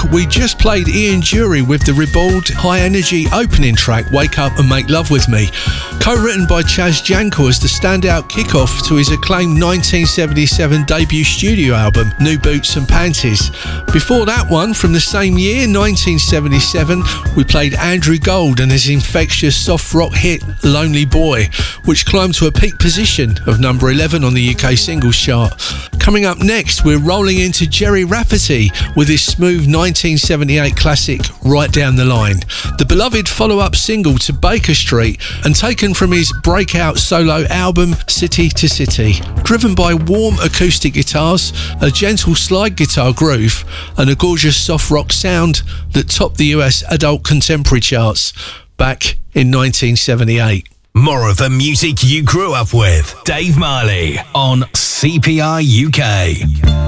We just played Ian Dury with the ribald, high-energy opening track, Wake Up and Make Love With Me, co-written by Chaz Jankel as the standout kick-off to his acclaimed 1977 debut studio album, New Boots and Panties. Before that one, from the same year, 1977, we played Andrew Gold and his infectious soft rock hit, Lonely Boy, which climbed to a peak position of number 11 on the UK singles chart. Coming up next, we're rolling into Jerry Rafferty with his smooth 1978 classic, Right Down the Line, the beloved follow-up single to Baker Street and taken from his breakout solo album, City to City. Driven by warm acoustic guitars, a gentle slide guitar groove and a gorgeous soft rock sound that topped the US adult contemporary charts back in 1978. More of the music you grew up with. Dave Marley on CPR UK.